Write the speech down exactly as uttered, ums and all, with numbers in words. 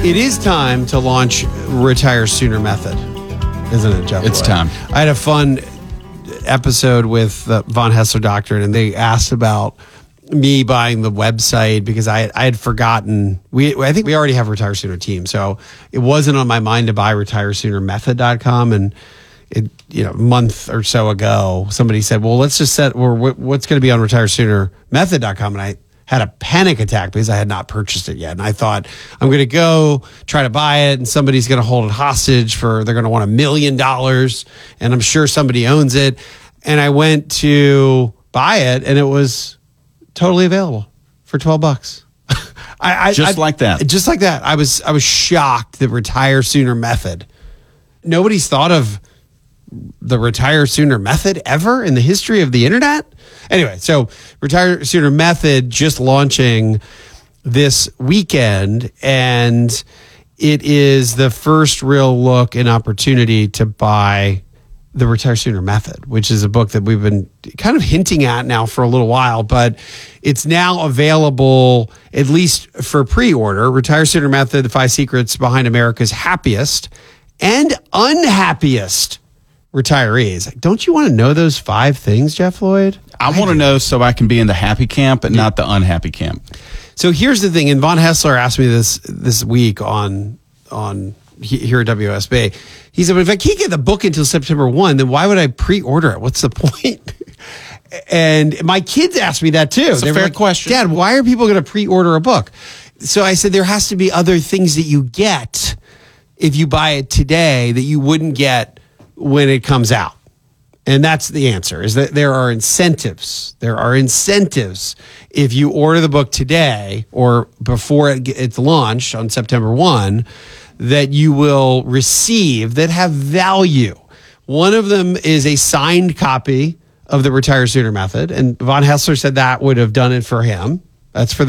It is time to launch Retire Sooner Method, isn't it, Jeff? It's Lloyd? time. I had a fun episode with the Von Haessler Doctrine, and they asked about me buying the website because I I had forgotten. We I think we already have Retire Sooner team, so it wasn't on my mind to buy retire sooner method dot com. And it, you know, a month or so ago, somebody said, "Well, let's just set. Or what's going to be on retire sooner method dot com?" And I had a panic attack because I had not purchased it yet. And I thought, I'm going to go try to buy it, and somebody's going to hold it hostage for, they're going to want a million dollars, and I'm sure somebody owns it. And I went to buy it, and it was totally available for twelve bucks. I, I, just I, like that. Just like that. I was, I was shocked that Retire Sooner Method. Nobody's thought of the Retire Sooner Method ever in the history of the internet. Anyway, so Retire Sooner Method just launching this weekend, and it is the first real look and opportunity to buy the Retire Sooner Method, which is a book that we've been kind of hinting at now for a little while, but it's now available, at least for pre-order. Retire Sooner Method, the five secrets behind America's happiest and unhappiest retirees. Don't you want to know those five things, Jeff Lloyd? I, I want to know so I can be in the happy camp, but yeah. not the unhappy camp. So here's the thing, and Von Haessler asked me this this week on on here at W S B. He said, well, if I can't get the book until September first, then why would I pre-order it? What's the point? And my kids asked me that too. It's a fair like, question. Dad, why are people going to pre-order a book? So I said, there has to be other things that you get if you buy it today that you wouldn't get when it comes out. And that's the answer, is that there are incentives. There are incentives if you order the book today or before it, it's launched on September first, that you will receive that have value. One of them is a signed copy of the Retire Sooner Method. And Von Haessler said that would have done it for him. That's for the